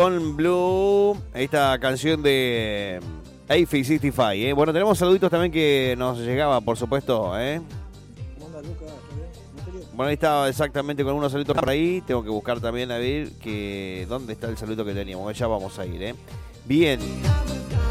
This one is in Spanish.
Con Blue, esta canción de A-65, ¿eh? Bueno, tenemos saluditos también que nos llegaba, por supuesto, ¿eh? ¿Cómo anda, Luca? ¿Todo bien? Bueno, ahí estaba exactamente con unos saluditos por ahí. Tengo que buscar también a ver que dónde está el saludito que teníamos. Ya vamos a ir, ¿eh? Bien.